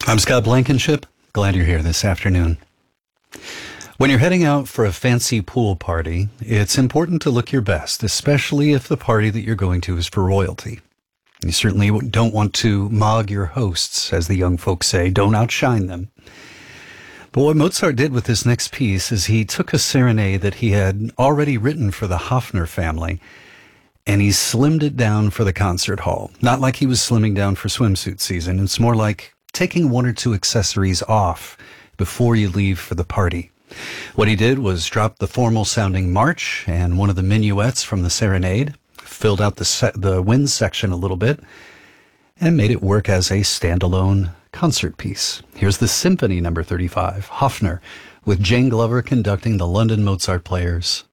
I'm Scott Blankenship. Glad you're here this afternoon. When you're heading out for a fancy pool party, it's important to look your best, especially if the party that you're going to is for royalty. You certainly don't want to mog your hosts, as the young folks say. Don't outshine them. But what Mozart did with this next piece is he took a serenade that he had already written for the Hofner family, and he slimmed it down for the concert hall. Not like he was slimming down for swimsuit season. It's more like taking one or two accessories off before you leave for the party. What he did was drop the formal-sounding march and one of the minuets from the serenade, filled out the wind section a little bit, and made it work as a standalone concert piece. Here's the Symphony No. 35, Hofner, with Jane Glover conducting the London Mozart Players.